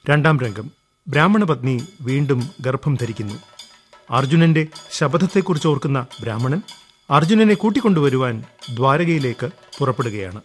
രണ്ടാം രംഗം. ബ്രാഹ്മണപത്നി വീണ്ടും ഗർഭം ധരിക്കുന്നു. അർജുനന്റെ ശപഥത്തെക്കുറിച്ച് ഓർക്കുന്ന ബ്രാഹ്മണൻ അർജുനനെ കൂട്ടിക്കൊണ്ടുവരുവാൻ ദ്വാരകയിലേക്ക് പുറപ്പെടുകയാണ്.